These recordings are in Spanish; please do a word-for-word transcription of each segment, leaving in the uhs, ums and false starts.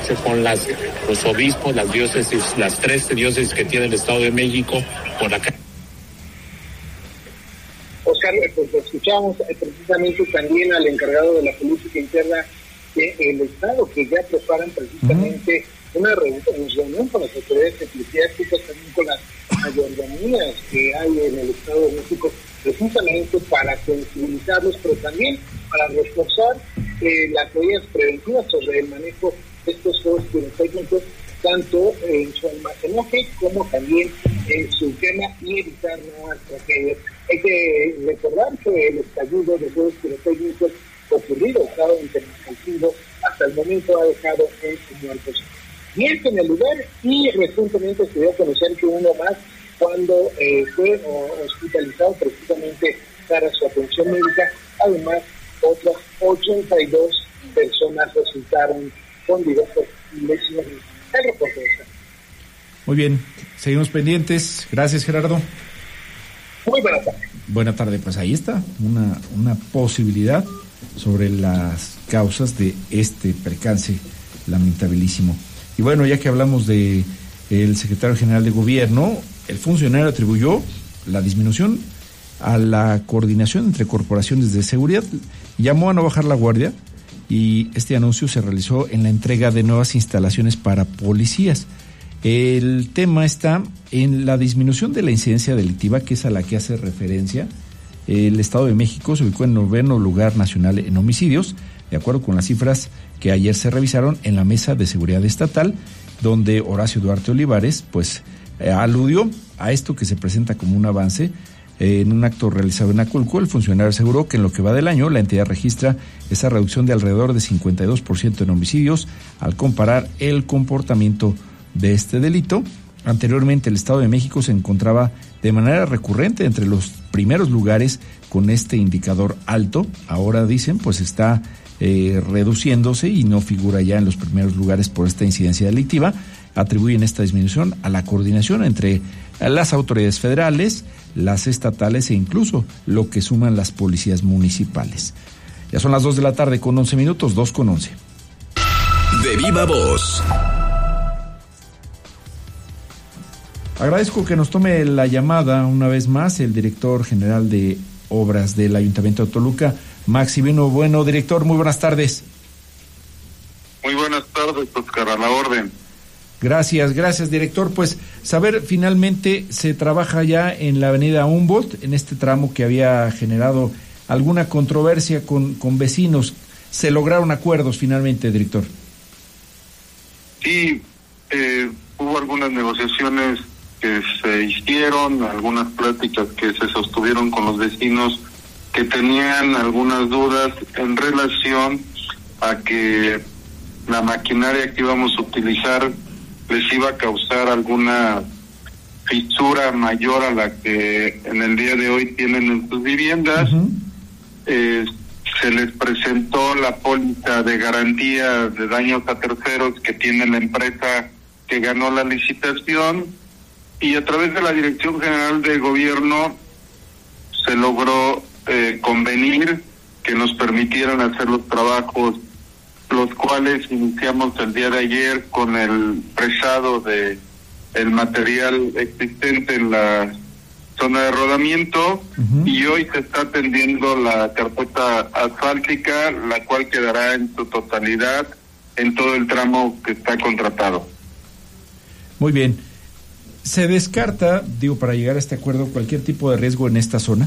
comunicarse con las los obispos, las diócesis, las tres diócesis que tiene el Estado de México, con la... Oscar, pues escuchamos precisamente también al encargado de la política interna del Estado, que ya preparan precisamente uh-huh. una reunión con las autoridades eclesiásticas, también con las mayordomías que hay en el Estado de México, precisamente para sensibilizarlos, pero también para reforzar eh, las medidas preventivas sobre el manejo de estos juegos pirotécnicos, tanto en su almacenaje como también en su quema, y evitar nuevas tragedias. Hay que recordar que el estallido de juegos pirotécnicos ocurrido estado en Temascalcingo hasta el momento ha dejado once muertos. diez en el lugar, y recientemente se dio a conocer que uno más cuando eh, fue hospitalizado precisamente para su atención médica. Además, otras ochenta y dos personas resultaron con diversas lesiones. El reporte está. Muy bien, seguimos pendientes. Gracias, Gerardo. Muy buena tarde. Buena tarde, pues ahí está, una, una posibilidad sobre las causas de este percance lamentabilísimo. Y bueno, ya que hablamos de el secretario general de gobierno, el funcionario atribuyó la disminución a la coordinación entre corporaciones de seguridad, llamó a no bajar la guardia, y este anuncio se realizó en la entrega de nuevas instalaciones para policías. El tema está en la disminución de la incidencia delictiva, que es a la que hace referencia. El Estado de México se ubicó en noveno lugar nacional en homicidios, de acuerdo con las cifras que ayer se revisaron en la Mesa de Seguridad Estatal, donde Horacio Duarte Olivares pues eh, aludió a esto que se presenta como un avance. Eh, en un acto realizado en Aculco, el funcionario aseguró que en lo que va del año la entidad registra esa reducción de alrededor de cincuenta y dos por ciento en homicidios al comparar el comportamiento de este delito. Anteriormente el Estado de México se encontraba de manera recurrente entre los primeros lugares con este indicador alto. Ahora dicen pues está eh, reduciéndose y no figura ya en los primeros lugares por esta incidencia delictiva. Atribuyen esta disminución a la coordinación entre las autoridades federales, las estatales e incluso lo que suman las policías municipales. Ya son las dos de la tarde con once minutos, dos con once. De viva voz. Agradezco que nos tome la llamada una vez más el director general de Obras del Ayuntamiento de Toluca, Maximino Bueno. Director, muy buenas tardes. Muy buenas tardes, Oscar, a la orden. Gracias, gracias, director. Pues saber, finalmente se trabaja ya en la avenida Humboldt, en este tramo que había generado alguna controversia con, con vecinos. ¿Se lograron acuerdos finalmente, director? Sí, eh, hubo algunas negociaciones que se hicieron, algunas pláticas que se sostuvieron con los vecinos que tenían algunas dudas en relación a que la maquinaria que íbamos a utilizar les iba a causar alguna fisura mayor a la que en el día de hoy tienen en sus viviendas. Uh-huh. Eh, se les presentó la póliza de garantía de daños a terceros que tiene la empresa que ganó la licitación, y a través de la Dirección General de Gobierno se logró eh, convenir que nos permitieran hacer los trabajos, los cuales iniciamos el día de ayer con el presado de el material existente en la zona de rodamiento. Uh-huh. Y hoy se está atendiendo la carpeta asfáltica, la cual quedará en su totalidad en todo el tramo que está contratado. Muy bien. ¿Se descarta, digo, para llegar a este acuerdo, cualquier tipo de riesgo en esta zona?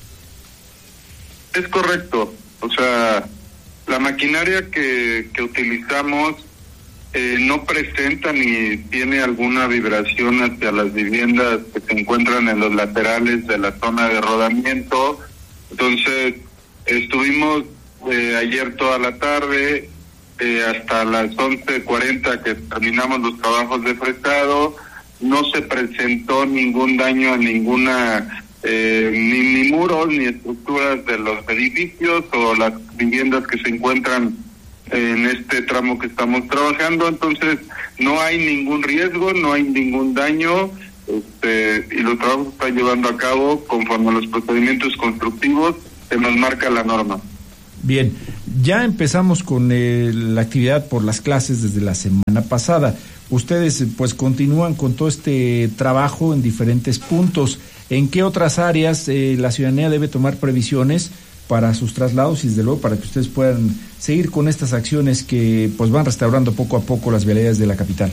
Es correcto. O sea, la maquinaria que, que utilizamos eh, no presenta ni tiene alguna vibración hacia las viviendas que se encuentran en los laterales de la zona de rodamiento. Entonces, estuvimos eh, ayer toda la tarde eh, hasta las once cuarenta que terminamos los trabajos de fresado. No se presentó ningún daño a ninguna, eh, ni, ni muros ni estructuras de los edificios o las viviendas que se encuentran en este tramo que estamos trabajando. Entonces no hay ningún riesgo, no hay ningún daño, este, y los trabajos se están llevando a cabo conforme a los procedimientos constructivos que nos marca la norma. Bien, ya empezamos con eh, la actividad por las clases desde la semana pasada. Ustedes pues continúan con todo este trabajo en diferentes puntos. ¿En qué otras áreas eh, la ciudadanía debe tomar previsiones para sus traslados y desde luego para que ustedes puedan seguir con estas acciones que pues van restaurando poco a poco las vialidades de la capital?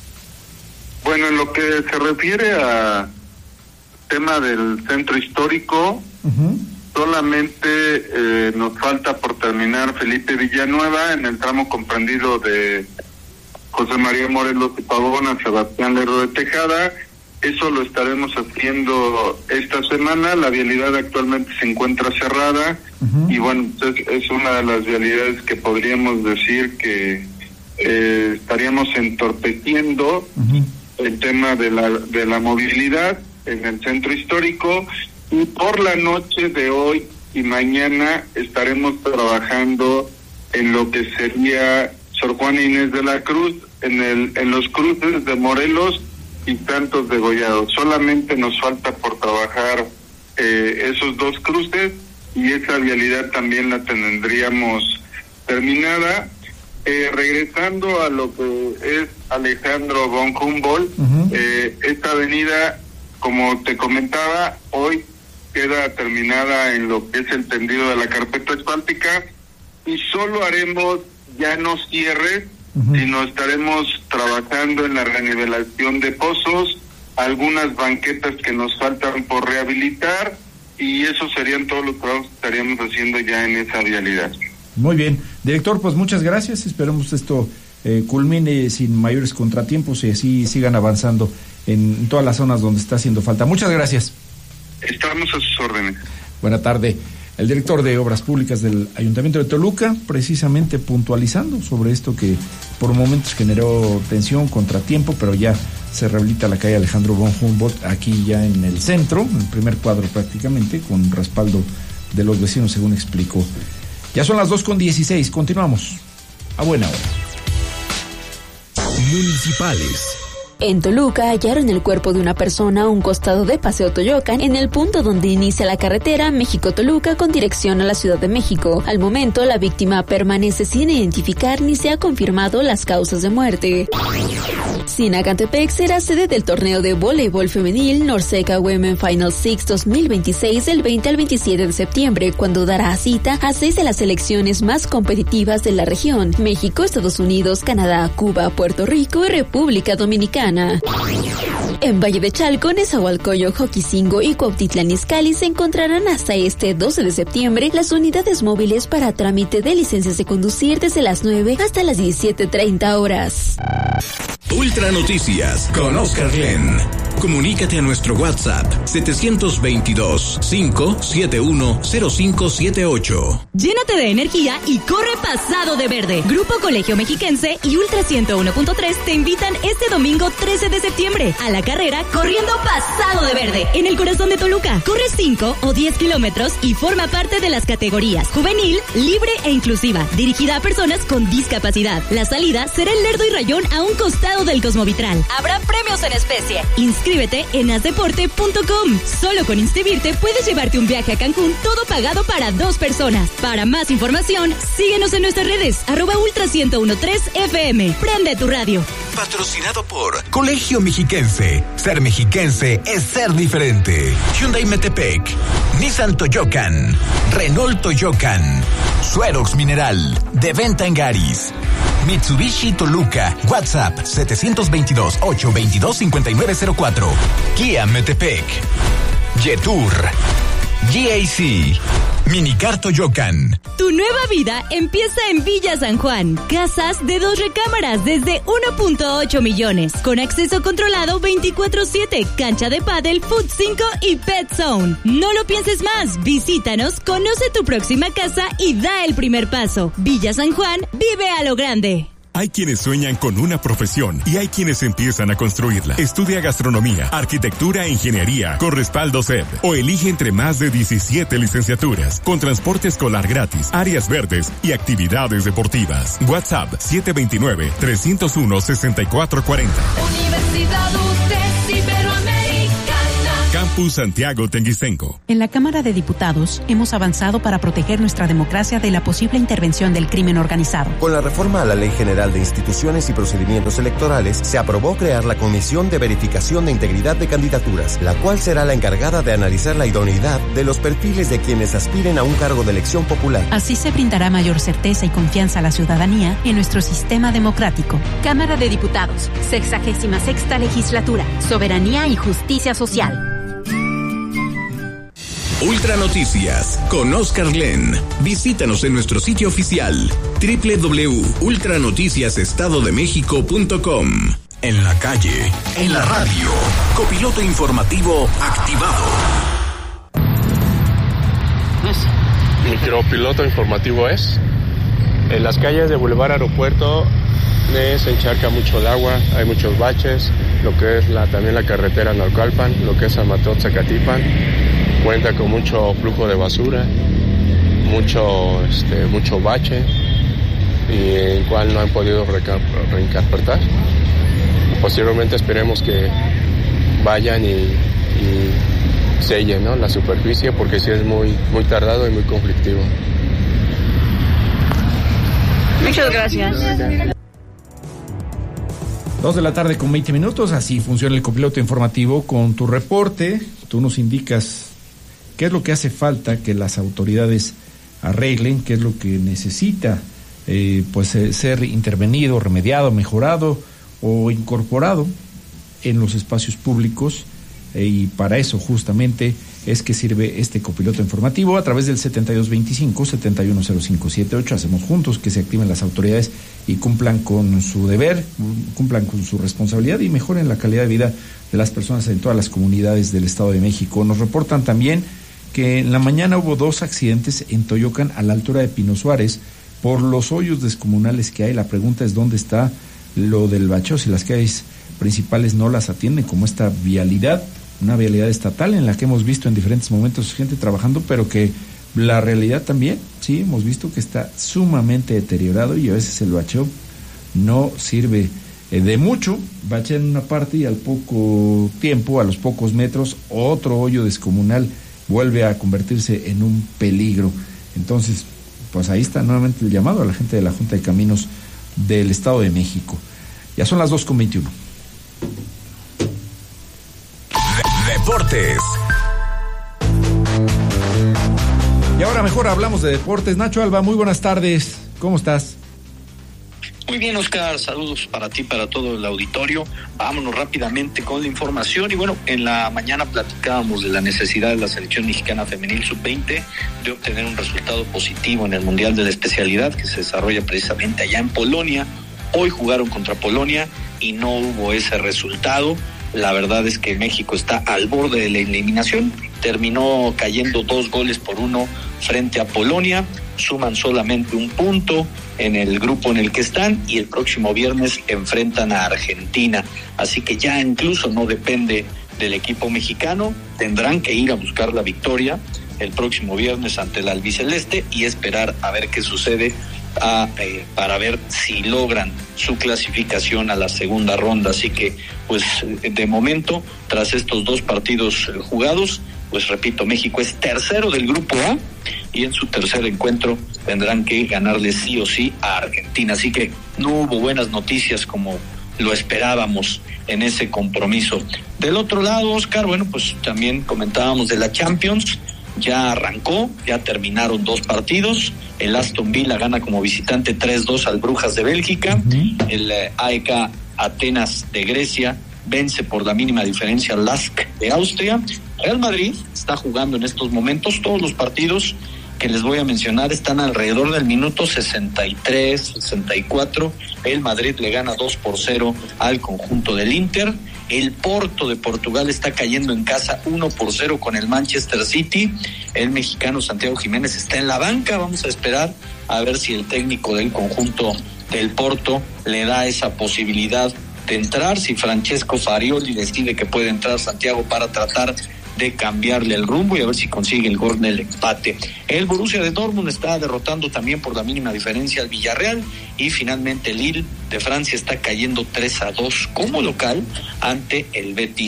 Bueno, en lo que se refiere a tema del centro histórico, uh-huh. solamente eh, nos falta por terminar Felipe Villanueva en el tramo comprendido de José María Morelos y Pavón a Sebastián Lerdo de Tejada. Eso lo estaremos haciendo esta semana. La vialidad actualmente se encuentra cerrada uh-huh. y bueno, es, es una de las vialidades que podríamos decir que eh, estaríamos entorpeciendo uh-huh. el tema de la de la movilidad en el centro histórico, y por la noche de hoy y mañana estaremos trabajando en lo que sería Sor Juana Inés de la Cruz, en el en los cruces de Morelos y Santos de Gollado. Solamente nos falta por trabajar eh, esos dos cruces, y esa vialidad también la tendríamos terminada. Eh, regresando a lo que es Alejandro von Humboldt, uh-huh. eh, esta avenida, como te comentaba, hoy queda terminada en lo que es el tendido de la carpeta asfáltica, y solo haremos ya no cierres, uh-huh. sino estaremos trabajando en la renivelación de pozos, algunas banquetas que nos faltan por rehabilitar, y esos serían todos los trabajos que estaríamos haciendo ya en esa vialidad. Muy bien, director, pues muchas gracias, esperemos esto eh, culmine sin mayores contratiempos y así sigan avanzando en todas las zonas donde está haciendo falta. Muchas gracias. Estamos a sus órdenes. Buena tarde. El director de Obras Públicas del Ayuntamiento de Toluca, precisamente puntualizando sobre esto que por momentos generó tensión, contratiempo, pero ya se rehabilita la calle Alejandro von Humboldt, aquí ya en el centro, en el primer cuadro prácticamente, con respaldo de los vecinos, según explicó. Ya son las dos con dieciséis, continuamos a buena hora. Municipales. En Toluca hallaron el cuerpo de una persona a un costado de Paseo Toyocan, en el punto donde inicia la carretera México-Toluca con dirección a la Ciudad de México. Al momento, la víctima permanece sin identificar ni se ha confirmado las causas de muerte. Sinacantepec será sede del torneo de voleibol femenil Norseca Women Final Six dos mil veintiséis del veinte al veintisiete de septiembre, cuando dará cita a seis de las selecciones más competitivas de la región: México, Estados Unidos, Canadá, Cuba, Puerto Rico y República Dominicana. En Valle de Chalco, Nezahualcóyotl, Joquicingo y Cuautitlán Izcalli se encontrarán hasta este doce de septiembre las unidades móviles para trámite de licencias de conducir desde las nueve hasta las diecisiete treinta horas. Ultra Noticias con Oscar Glenn. Comunícate a nuestro WhatsApp setecientos veintidós, cinco setenta y uno, cero cinco siete ocho. Llénate de energía y corre pasado de verde. Grupo Colegio Mexiquense y Ultra ciento uno punto tres te invitan este domingo trece de septiembre a la carrera Corriendo Pasado de Verde en el corazón de Toluca. Corre cinco o diez kilómetros y forma parte de las categorías juvenil, libre e inclusiva, dirigida a personas con discapacidad. La salida será en Lerdo y Rayón, a un costado del Cosmovitral. Habrá premios en especie. Inscríbete en asdeporte punto com. Solo con inscribirte puedes llevarte un viaje a Cancún, todo pagado para dos personas. Para más información, síguenos en nuestras redes, arroba ultra ciento uno punto tres F M. Prende tu radio. Patrocinado por Colegio Mexiquense. Ser mexiquense es ser diferente. Hyundai Metepec, Nissan Toyocan, Renault Toyocan, Suerox Mineral, de venta en Garis. Mitsubishi Toluca, WhatsApp setecientos veintidós, ochocientos veintidós, cincuenta y nueve cero cuatro. Kia Metepec, Yetur, G A C, Minicar Toyocan. Tu nueva vida empieza en Villa San Juan. Casas de dos recámaras desde uno punto ocho millones. Con acceso controlado veinticuatro siete, cancha de pádel, Food cinco y Pet Zone. No lo pienses más. Visítanos, conoce tu próxima casa y da el primer paso. Villa San Juan, vive a lo grande. Hay quienes sueñan con una profesión y hay quienes empiezan a construirla. Estudia gastronomía, arquitectura e ingeniería con respaldo S E B o elige entre más de diecisiete licenciaturas con transporte escolar gratis, áreas verdes y actividades deportivas. WhatsApp siete dos nueve, tres cero uno, seis cuatro cuatro cero. Universidad U T E S Iberoamericana. Campus Un Santiago Tenguistenco. En la Cámara de Diputados hemos avanzado para proteger nuestra democracia de la posible intervención del crimen organizado. Con la reforma a la Ley General de Instituciones y Procedimientos Electorales, se aprobó crear la Comisión de Verificación de Integridad de Candidaturas, la cual será la encargada de analizar la idoneidad de los perfiles de quienes aspiren a un cargo de elección popular. Así se brindará mayor certeza y confianza a la ciudadanía en nuestro sistema democrático. Cámara de Diputados, sexagésima sexta legislatura, soberanía y justicia social. Ultra Noticias con Oscar Glenn. Visítanos en nuestro sitio oficial doble u doble u doble u punto ultra noticias estado de méxico punto com. En la calle, en la radio, copiloto informativo activado. Micropiloto informativo es. En las calles de Boulevard Aeropuerto eh, se encharca mucho el agua, hay muchos baches, lo que es la, también la carretera Naucalpan, lo que es San Mateo Zacatipan, cuenta con mucho flujo de basura, mucho, este, mucho bache, y el cual no han podido reca- reencarpetar. Posteriormente esperemos que vayan y, y sellen, ¿no?, la superficie, porque sí es muy, muy tardado y muy conflictivo. Muchas gracias. Dos de la tarde con veinte minutos, así funciona el copiloto informativo con tu reporte. Tú nos indicas qué es lo que hace falta que las autoridades arreglen, qué es lo que necesita eh, pues eh, ser intervenido, remediado, mejorado o incorporado en los espacios públicos, eh, y para eso justamente es que sirve este copiloto informativo a través del setenta y dos veinticinco, setenta y uno cero cinco setenta y ocho. Hacemos juntos que se activen las autoridades y cumplan con su deber, cumplan con su responsabilidad y mejoren la calidad de vida de las personas en todas las comunidades del Estado de México. Nos reportan también que en la mañana hubo dos accidentes en Toyocan a la altura de Pino Suárez por los hoyos descomunales que hay. La pregunta es dónde está lo del bacheo, si las calles principales no las atienden, como esta vialidad, una vialidad estatal en la que hemos visto en diferentes momentos gente trabajando, pero que la realidad también, sí, hemos visto que está sumamente deteriorado y a veces el bacheo no sirve eh, de mucho. Bachean en una parte y al poco tiempo, a los pocos metros, otro hoyo descomunal vuelve a convertirse en un peligro. Entonces, pues ahí está nuevamente el llamado a la gente de la Junta de Caminos del Estado de México. Ya son las dos con veintiuno. Deportes. Y ahora mejor hablamos de deportes. Nacho Alba, muy buenas tardes. ¿Cómo estás? Muy bien, Oscar, saludos para ti, para todo el auditorio. Vámonos rápidamente con la información. Y bueno, en la mañana platicábamos de la necesidad de la selección mexicana femenil sub veinte de obtener un resultado positivo en el Mundial de la Especialidad que se desarrolla precisamente allá en Polonia. Hoy jugaron contra Polonia y no hubo ese resultado. La verdad es que México está al borde de la eliminación. Terminó cayendo dos goles por uno frente a Polonia. Suman solamente un punto en el grupo en el que están y el próximo viernes enfrentan a Argentina. Así que ya incluso no depende del equipo mexicano. Tendrán que ir a buscar la victoria el próximo viernes ante el albiceleste y esperar a ver qué sucede a, eh, para ver si logran su clasificación a la segunda ronda. Así que, pues, de momento, tras estos dos partidos jugados, pues repito, México es tercero del grupo A y en su tercer encuentro tendrán que ganarle sí o sí a Argentina. Así que no hubo buenas noticias como lo esperábamos en ese compromiso. Del otro lado, Oscar, bueno, pues también comentábamos de la Champions. Ya arrancó, ya terminaron dos partidos. El Aston Villa gana como visitante tres dos al Brujas de Bélgica. Uh-huh. El eh, A E K Atenas de Grecia vence por la mínima diferencia al Lask de Austria. Real Madrid está jugando en estos momentos. Todos los partidos que les voy a mencionar están alrededor del minuto sesenta y tres, sesenta y cuatro. El Madrid le gana dos por cero al conjunto del Inter. El Porto de Portugal está cayendo en casa uno por cero con el Manchester City. El mexicano Santiago Jiménez está en la banca. Vamos a esperar a ver si el técnico del conjunto del Porto le da esa posibilidad de entrar. Si Francesco Farioli decide que puede entrar Santiago para tratar de cambiarle el rumbo y a ver si consigue el gol del empate. El Borussia de Dortmund está derrotando también por la mínima diferencia al Villarreal y finalmente el Lille de Francia está cayendo tres a dos como local ante el Betis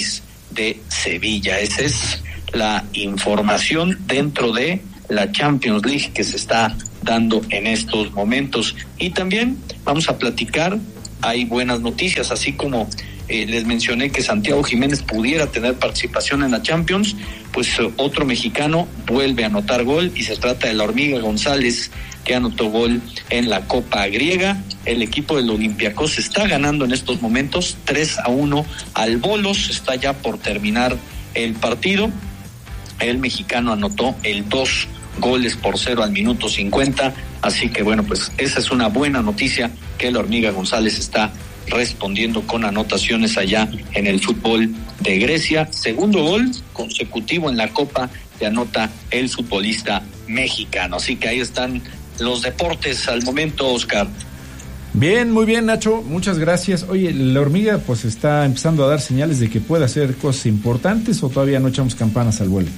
de Sevilla. Esa es la información dentro de la Champions League que se está dando en estos momentos. Y también vamos a platicar, hay buenas noticias, así como eh, les mencioné que Santiago Jiménez pudiera tener participación en la Champions, pues eh, otro mexicano vuelve a anotar gol y se trata de la Hormiga González, que anotó gol en la Copa Griega. El equipo del Olympiacos está ganando en estos momentos tres a uno al Bolos, está ya por terminar el partido. El mexicano anotó el dos goles por cero al minuto cincuenta, así que bueno, pues esa es una buena noticia, que la Hormiga González está respondiendo con anotaciones allá en el fútbol de Grecia. Segundo gol consecutivo en la Copa que anota el futbolista mexicano, así que ahí están los deportes al momento, Oscar. Bien, muy bien, Nacho, muchas gracias. Oye, la Hormiga pues está empezando a dar señales de que puede hacer cosas importantes, ¿o todavía no echamos campanas al vuelo?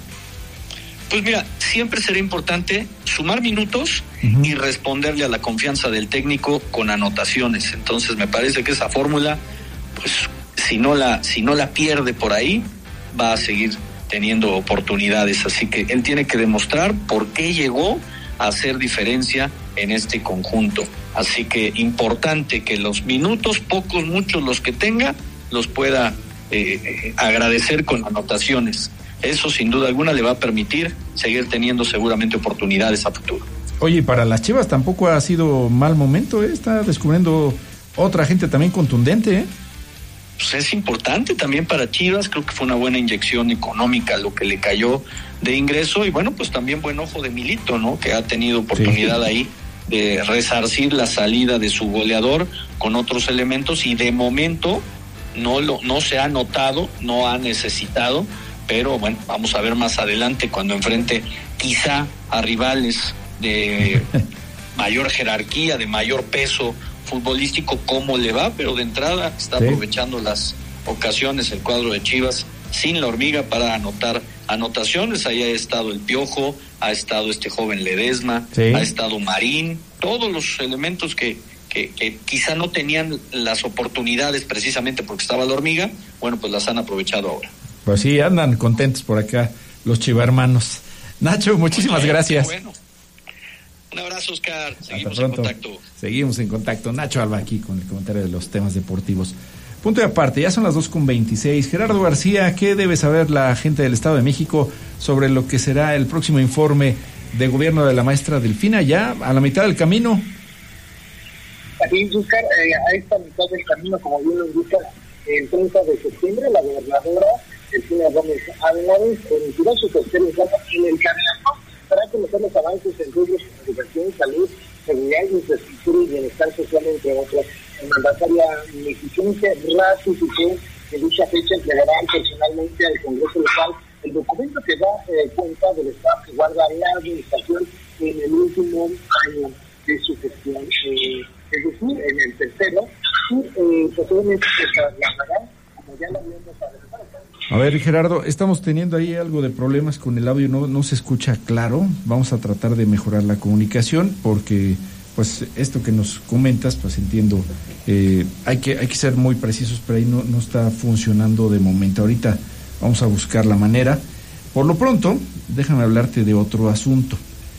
Pues mira, siempre será importante sumar minutos uh-huh. y responderle a la confianza del técnico con anotaciones. Entonces me parece que esa fórmula, pues si no la, si no la pierde por ahí, va a seguir teniendo oportunidades. Así que él tiene que demostrar por qué llegó a hacer diferencia en este conjunto. Así que importante que los minutos, pocos, muchos, los que tenga, los pueda eh, agradecer con anotaciones. Eso sin duda alguna le va a permitir seguir teniendo seguramente oportunidades a futuro. Oye, para las Chivas tampoco ha sido mal momento, ¿eh? Está descubriendo otra gente también contundente, ¿eh? Pues es importante también para Chivas, creo que fue una buena inyección económica lo que le cayó de ingreso, y bueno, pues también buen ojo de Milito, ¿no? Que ha tenido oportunidad sí. ahí de resarcir la salida de su goleador con otros elementos, y de momento no lo no se ha notado, no ha necesitado, pero bueno, vamos a ver más adelante cuando enfrente quizá a rivales de mayor jerarquía, de mayor peso futbolístico, cómo le va, pero de entrada está sí. aprovechando las ocasiones el cuadro de Chivas sin la Hormiga para anotar anotaciones. Ahí ha estado el Piojo, ha estado este joven Ledesma, sí. ha estado Marín, todos los elementos que, que, que quizá no tenían las oportunidades precisamente porque estaba la Hormiga, bueno, pues las han aprovechado ahora. Pues sí, andan contentos por acá los chivermanos. Nacho, muchísimas gracias. Bueno. Un abrazo, Oscar. Seguimos en contacto. Seguimos en contacto. Nacho Alba aquí con el comentario de los temas deportivos. Punto y aparte, ya son las dos con veintiséis. Gerardo García, ¿qué debe saber la gente del Estado de México sobre lo que será el próximo informe de gobierno de la maestra Delfina, ya a la mitad del camino? Así es, Oscar, eh, a esta mitad del camino, como bien lo indica, el treinta de septiembre, la gobernadora Delfina Gómez Álvarez emitirá su tercer informe en el Canaco para conocer los avances en rubros como educación, salud, seguridad, infraestructura y bienestar social, entre otros. El mandataria mexiquense ratificó que dicha fecha entregará personalmente al Congreso local el documento que da eh, cuenta del estado que guarda la administración en el último año de su gestión, eh, es decir, en el tercero, y eh, posiblemente se trasladará, como ya lo habíamos adelantado. A ver, Gerardo, estamos teniendo ahí algo de problemas con el audio, no, no se escucha claro. Vamos a tratar de mejorar la comunicación porque, pues, esto que nos comentas, pues entiendo, eh, hay que hay que ser muy precisos, pero ahí no, no está funcionando de momento. Ahorita vamos a buscar la manera. Por lo pronto, déjame hablarte de otro asunto.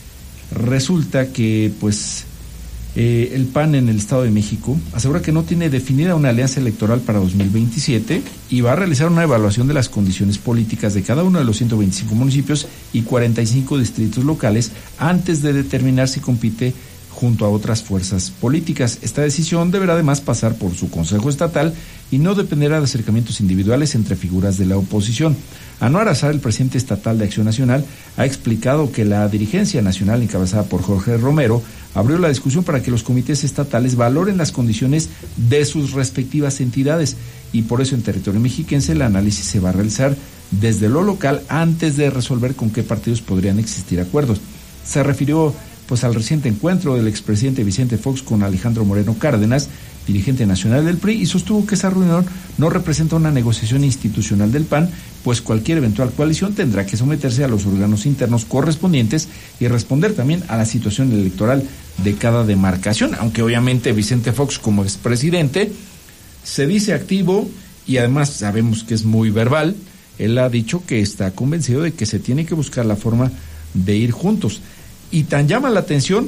Resulta que, pues, eh, el P A N en el Estado de México asegura que no tiene definida una alianza electoral para dos mil veintisiete y va a realizar una evaluación de las condiciones políticas de cada uno de los ciento veinticinco municipios y cuarenta y cinco distritos locales antes de determinar si compite junto a otras fuerzas políticas. Esta decisión deberá además pasar por su Consejo Estatal y no dependerá de acercamientos individuales entre figuras de la oposición. Anuar Azar, el presidente estatal de Acción Nacional, ha explicado que la dirigencia nacional encabezada por Jorge Romero abrió la discusión para que los comités estatales valoren las condiciones de sus respectivas entidades y por eso en territorio mexiquense el análisis se va a realizar desde lo local antes de resolver con qué partidos podrían existir acuerdos. Se refirió pues al reciente encuentro del expresidente Vicente Fox con Alejandro Moreno Cárdenas, dirigente nacional del P R I, y sostuvo que esa reunión no representa una negociación institucional del P A N, pues cualquier eventual coalición tendrá que someterse a los órganos internos correspondientes y responder también a la situación electoral de cada demarcación, aunque obviamente Vicente Fox como expresidente se dice activo y además sabemos que es muy verbal él ha dicho que está convencido de que se tiene que buscar la forma de ir juntos. Y tan llama la atención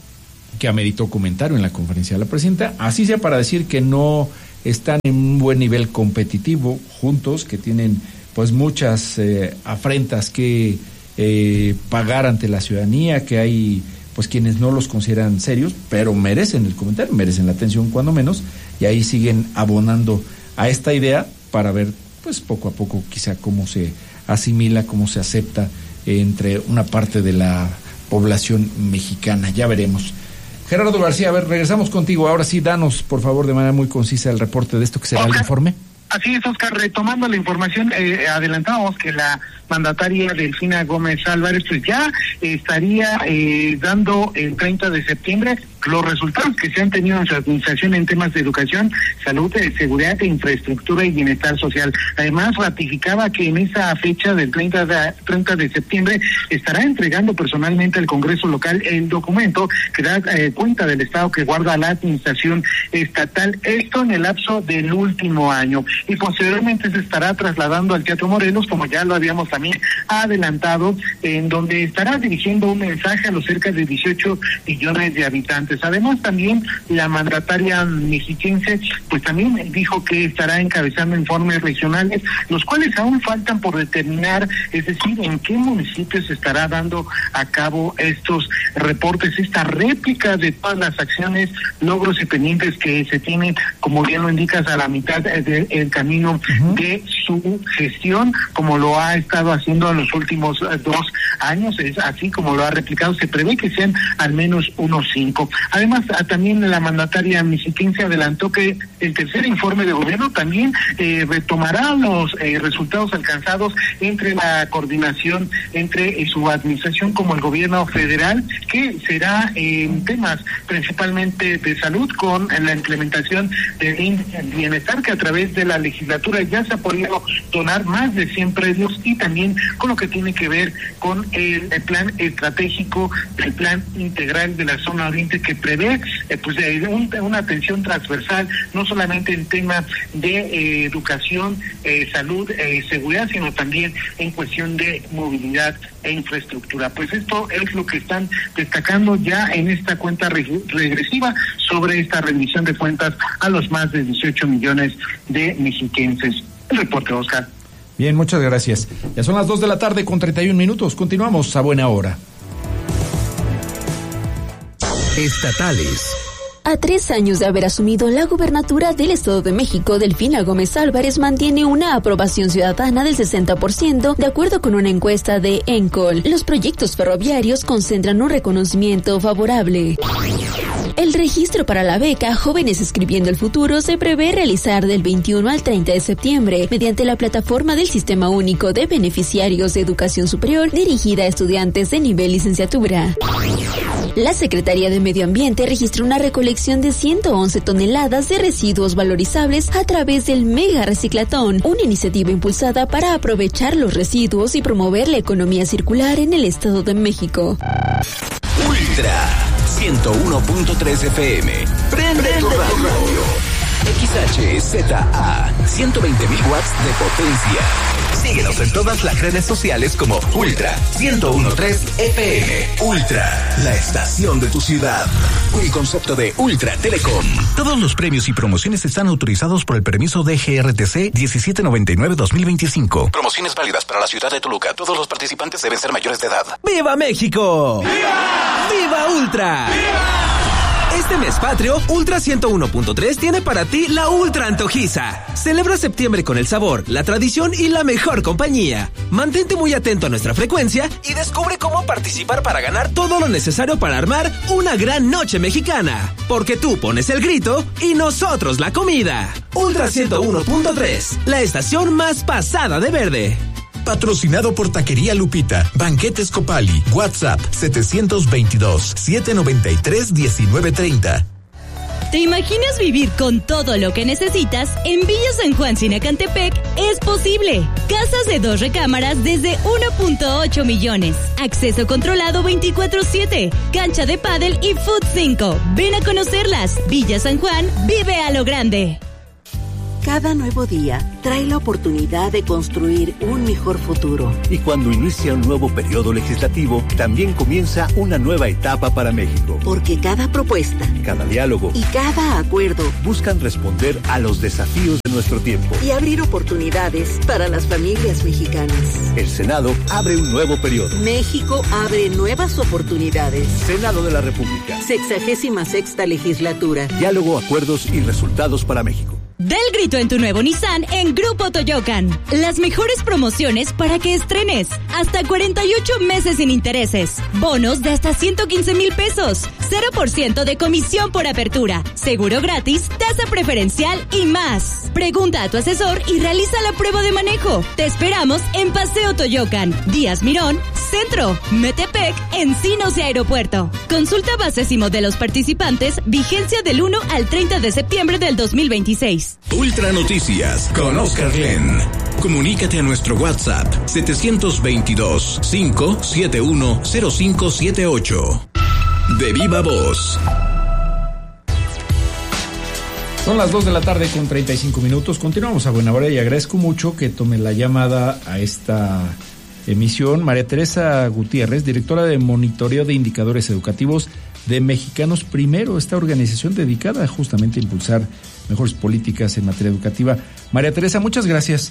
que ameritó comentario en la conferencia de la presidenta, así sea para decir que no están en un buen nivel competitivo juntos, que tienen pues muchas eh, afrentas que eh, pagar ante la ciudadanía, que hay pues quienes no los consideran serios, pero merecen el comentario, merecen la atención cuando menos, y ahí siguen abonando a esta idea para ver pues poco a poco quizá cómo se asimila, cómo se acepta entre una parte de la población mexicana. Ya veremos. Gerardo García, a ver, regresamos contigo. Ahora sí, danos, por favor, de manera muy concisa el reporte de esto que será okay. el informe. Así es, Oscar, retomando la información, eh, adelantamos que la mandataria Delfina Gómez Álvarez pues ya eh, estaría eh, dando el treinta de septiembre los resultados que se han tenido en su administración en temas de educación, salud, eh, seguridad, infraestructura y bienestar social. Además, ratificaba que en esa fecha del treinta de septiembre estará entregando personalmente al Congreso local el documento que da eh, cuenta del estado que guarda la administración estatal, esto en el lapso del último año. Y posteriormente se estará trasladando al Teatro Morelos, como ya lo habíamos también adelantado, en donde estará dirigiendo un mensaje a los cerca de dieciocho millones de habitantes. Además, también la mandataria mexiquense pues también dijo que estará encabezando informes regionales, los cuales aún faltan por determinar, es decir, en qué municipios se estará dando a cabo estos reportes, esta réplica de todas las acciones, logros y pendientes que se tienen, como bien lo indicas, a la mitad del camino uh-huh. de su gestión, como lo ha estado haciendo en los últimos uh, dos años, es así como lo ha replicado. Se prevé que sean al menos unos cinco. Además, a, también la mandataria mexiquense adelantó que el tercer informe de gobierno también eh, retomará los eh, resultados alcanzados entre la coordinación entre eh, su administración como el gobierno federal, que será en eh, temas principalmente de salud, con la implementación del índice de bienestar, que a través de la legislatura ya se ha podido donar más de cien predios, y también con lo que tiene que ver con el, el plan estratégico, el plan integral de la zona oriente, que prevé eh, pues eh, un, una atención transversal, no solamente en tema de eh, educación, eh, salud, eh, seguridad, sino también en cuestión de movilidad e infraestructura. Pues esto es lo que están destacando ya en esta cuenta reg- regresiva sobre esta rendición de cuentas a los más de dieciocho millones de mexiquenses. El reporte, Oscar. Bien, muchas gracias. Ya son las dos de la tarde con treinta y un minutos. Continuamos a buena hora. Estatales. A tres años de haber asumido la gubernatura del Estado de México, Delfina Gómez Álvarez mantiene una aprobación ciudadana del sesenta por ciento, de acuerdo con una encuesta de ENCOL. Los proyectos ferroviarios concentran un reconocimiento favorable. El registro para la beca Jóvenes Escribiendo el Futuro se prevé realizar del veintiuno al treinta de septiembre mediante la plataforma del Sistema Único de Beneficiarios de Educación Superior dirigida a estudiantes de nivel licenciatura. La Secretaría de Medio Ambiente registró una recolección de ciento once toneladas de residuos valorizables a través del Mega Reciclatón, una iniciativa impulsada para aprovechar los residuos y promover la economía circular en el Estado de México. Ultra ciento uno punto tres F M. Prende tu radio. X H Z A, ciento veinte mil watts de potencia. Síguenos en todas las redes sociales como Ultra ciento uno punto tres F M. Ultra, la estación de tu ciudad. Un concepto de Ultra Telecom. Todos los premios y promociones están autorizados por el permiso D G R T C diecisiete noventa y nueve dos mil veinticinco. Promociones válidas para la ciudad de Toluca. Todos los participantes deben ser mayores de edad. ¡Viva México! ¡Viva! ¡Viva Ultra! ¡Viva! Este mes patrio, Ultra ciento uno punto tres tiene para ti la Ultra Antojiza. Celebra septiembre con el sabor, la tradición y la mejor compañía. Mantente muy atento a nuestra frecuencia y descubre cómo participar para ganar todo lo necesario para armar una gran noche mexicana. Porque tú pones el grito y nosotros la comida. Ultra ciento uno punto tres, la estación más pasada de verde. Patrocinado por Taquería Lupita, Banquetes Copali, WhatsApp setecientos veintidós, setecientos noventa y tres, diecinueve treinta. ¿Te imaginas vivir con todo lo que necesitas? En Villa San Juan Sinacantepec es posible. Casas de dos recámaras desde uno punto ocho millones. Acceso controlado veinticuatro siete. Cancha de pádel y Food cinco. Ven a conocerlas. Villa San Juan vive a lo grande. Cada nuevo día trae la oportunidad de construir un mejor futuro. Y cuando inicia un nuevo periodo legislativo, también comienza una nueva etapa para México. Porque cada propuesta, cada diálogo y cada acuerdo buscan responder a los desafíos de nuestro tiempo y abrir oportunidades para las familias mexicanas. El Senado abre un nuevo periodo. México abre nuevas oportunidades. Senado de la República. Sexagésima sexta legislatura. Diálogo, acuerdos y resultados para México. Da el grito en tu nuevo Nissan en Grupo Toyocan. Las mejores promociones para que estrenes. Hasta cuarenta y ocho meses sin intereses. Bonos de hasta ciento quince mil pesos. cero por ciento de comisión por apertura. Seguro gratis, tasa preferencial y más. Pregunta a tu asesor y realiza la prueba de manejo. Te esperamos en Paseo Toyocan, Díaz Mirón, Centro, Metepec, Encinos y Aeropuerto. Consulta bases y modelos participantes. Vigencia del uno al treinta de septiembre del dos mil veintiséis. Ultra Noticias con Oscar Glenn. Comunícate a nuestro WhatsApp setecientos veintidós, cinco siete uno, cero cinco siete ocho. De viva voz. Son las dos de la tarde con treinta y cinco minutos. Continuamos a buena hora y agradezco mucho que tome la llamada a esta emisión María Teresa Gutiérrez, directora de Monitoreo de Indicadores Educativos de Mexicanos Primero, esta organización dedicada justamente a impulsar mejores políticas en materia educativa. María Teresa, muchas gracias.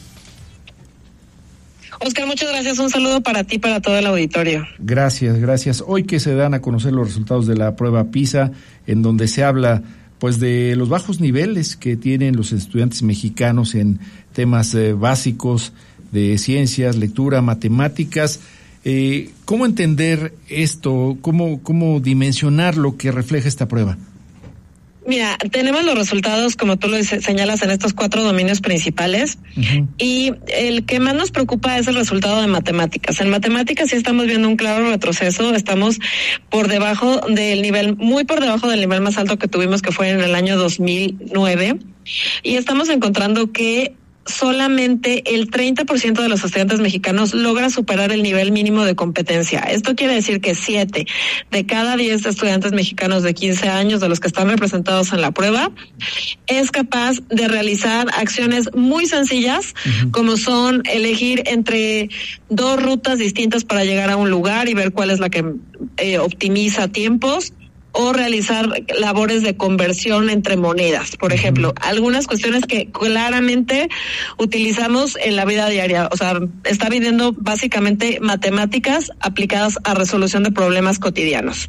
Oscar, muchas gracias. Un saludo para ti y para todo el auditorio. Gracias, gracias. Hoy que se dan a conocer los resultados de la prueba PISA, en donde se habla pues de los bajos niveles que tienen los estudiantes mexicanos en temas eh, básicos de ciencias, lectura, matemáticas. Eh, ¿Cómo entender esto? ¿Cómo, cómo dimensionar lo que refleja esta prueba? Mira, tenemos los resultados, como tú lo señalas, en estos cuatro dominios principales. Uh-huh. Y el que más nos preocupa es el resultado de matemáticas. En matemáticas sí estamos viendo un claro retroceso. Estamos por debajo del nivel, muy por debajo del nivel más alto que tuvimos, que fue en el año dos mil nueve. Y estamos encontrando que solamente el treinta por ciento de los estudiantes mexicanos logra superar el nivel mínimo de competencia. Esto quiere decir que siete de cada diez estudiantes mexicanos de quince años, de los que están representados en la prueba, es capaz de realizar acciones muy sencillas, uh-huh. como son elegir entre dos rutas distintas para llegar a un lugar y ver cuál es la que eh, optimiza tiempos, o realizar labores de conversión entre monedas, por ejemplo, algunas cuestiones que claramente utilizamos en la vida diaria. O sea, está viviendo básicamente matemáticas aplicadas a resolución de problemas cotidianos.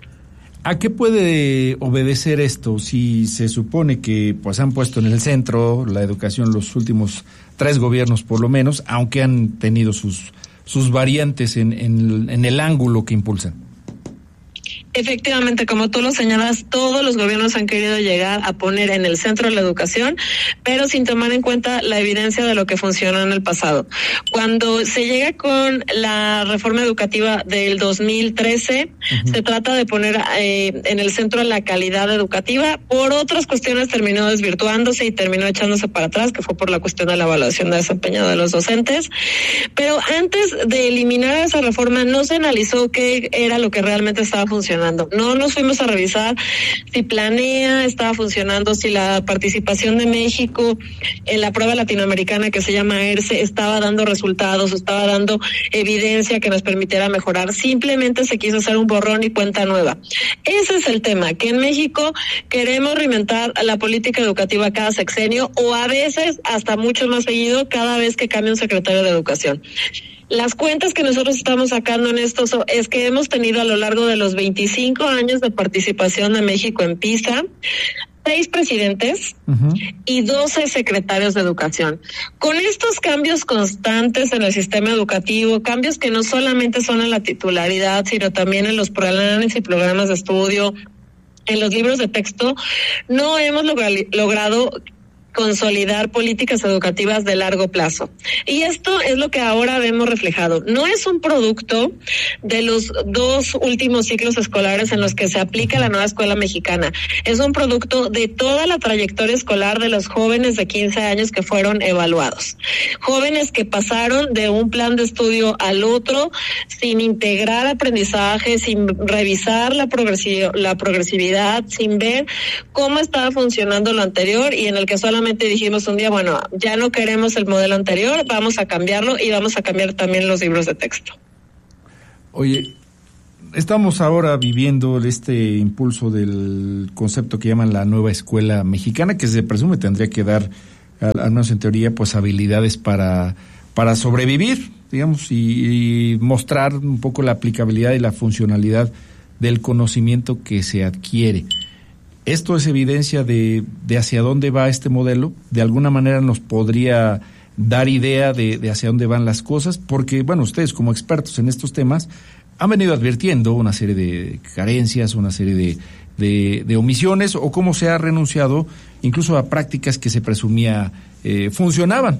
¿A qué puede obedecer esto? Si se supone que pues han puesto en el centro la educación los últimos tres gobiernos por lo menos, aunque han tenido sus sus variantes en, en, en el ángulo que impulsan. Efectivamente, como tú lo señalas, todos los gobiernos han querido llegar a poner en el centro la educación, pero sin tomar en cuenta la evidencia de lo que funcionó en el pasado. Cuando se llega con la reforma educativa del dos mil trece, uh-huh. se trata de poner eh, en el centro la calidad educativa. Por otras cuestiones terminó desvirtuándose y terminó echándose para atrás, que fue por la cuestión de la evaluación de desempeño de los docentes. Pero antes de eliminar esa reforma, no se analizó qué era lo que realmente estaba funcionando. No nos fuimos a revisar si Planea estaba funcionando, si la participación de México en la prueba latinoamericana que se llama ERCE estaba dando resultados, estaba dando evidencia que nos permitiera mejorar. Simplemente se quiso hacer un borrón y cuenta nueva. Ese es el tema, que en México queremos reinventar la política educativa cada sexenio, o a veces hasta mucho más seguido cada vez que cambia un secretario de Educación. Las cuentas que nosotros estamos sacando en esto es que hemos tenido a lo largo de los veinticinco años de participación de México en PISA, seis presidentes uh-huh. y doce secretarios de educación. Con estos cambios constantes en el sistema educativo, cambios que no solamente son en la titularidad, sino también en los planes y programas de estudio, en los libros de texto, no hemos logra- logrado consolidar políticas educativas de largo plazo. Y esto es lo que ahora vemos reflejado. No es un producto de los dos últimos ciclos escolares en los que se aplica la nueva escuela mexicana. Es un producto de toda la trayectoria escolar de los jóvenes de quince años que fueron evaluados. Jóvenes que pasaron de un plan de estudio al otro sin integrar aprendizaje, sin revisar la progresi- la progresividad, sin ver cómo estaba funcionando lo anterior, y en el que solamente efectivamente dijimos un día, bueno, ya no queremos el modelo anterior, vamos a cambiarlo y vamos a cambiar también los libros de texto. Oye, estamos ahora viviendo este impulso del concepto que llaman la nueva escuela mexicana, que se presume tendría que dar, al menos en teoría, pues habilidades para, para sobrevivir, digamos, y, y mostrar un poco la aplicabilidad y la funcionalidad del conocimiento que se adquiere. Esto es evidencia de, de hacia dónde va este modelo. De alguna manera nos podría dar idea de, de hacia dónde van las cosas, porque, bueno, ustedes como expertos en estos temas han venido advirtiendo una serie de carencias, una serie de, de, de omisiones, o cómo se ha renunciado incluso a prácticas que se presumía eh, funcionaban.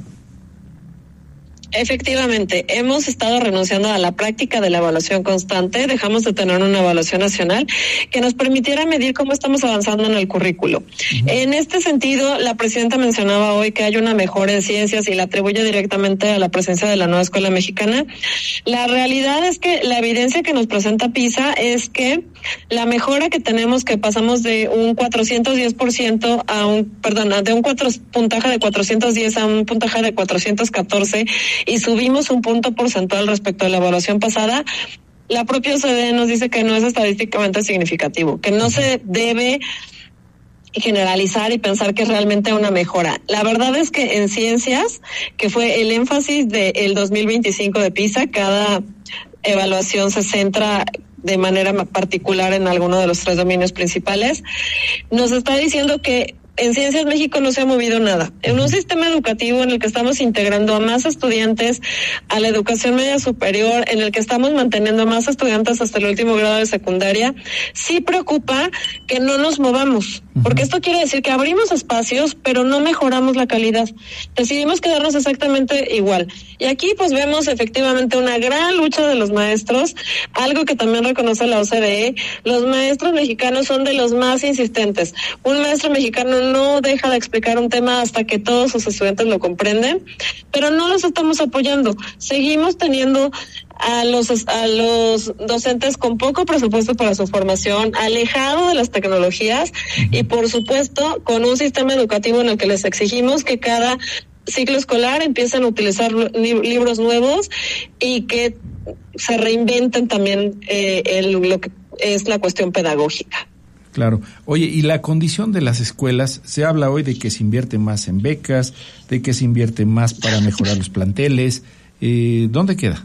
Efectivamente, hemos estado renunciando a la práctica de la evaluación constante, dejamos de tener una evaluación nacional que nos permitiera medir cómo estamos avanzando en el currículo. Uh-huh. En este sentido, la presidenta mencionaba hoy que hay una mejora en ciencias y la atribuye directamente a la presencia de la nueva escuela mexicana. La realidad es que la evidencia que nos presenta PISA es que la mejora que tenemos, que pasamos de un cuatrocientos diez por ciento a un, perdón, de un cuatro, puntaje de cuatrocientos diez a un puntaje de cuatrocientos catorce, y subimos un punto porcentual respecto a la evaluación pasada, la propia O C D E nos dice que no es estadísticamente significativo, que no se debe generalizar y pensar que es realmente una mejora. La verdad es que en ciencias, que fue el énfasis del dos mil veinticinco de PISA, cada evaluación se centra de manera particular en alguno de los tres dominios principales, nos está diciendo que en Ciencias México no se ha movido nada. En un sistema educativo en el que estamos integrando a más estudiantes a la educación media superior, en el que estamos manteniendo a más estudiantes hasta el último grado de secundaria, sí preocupa que no nos movamos, porque esto quiere decir que abrimos espacios, pero no mejoramos la calidad. Decidimos quedarnos exactamente igual. Y aquí pues vemos efectivamente una gran lucha de los maestros, algo que también reconoce la O C D E. Los maestros mexicanos son de los más insistentes. Un maestro mexicano no deja de explicar un tema hasta que todos sus estudiantes lo comprenden, pero no los estamos apoyando. Seguimos teniendo a los a los docentes con poco presupuesto para su formación, alejado de las tecnologías y, por supuesto, con un sistema educativo en el que les exigimos que cada ciclo escolar empiecen a utilizar li- libros nuevos y que se reinventen también eh, el, lo que es la cuestión pedagógica. Claro. Oye, y la condición de las escuelas, se habla hoy de que se invierte más en becas, de que se invierte más para mejorar los planteles. Eh, ¿Dónde queda?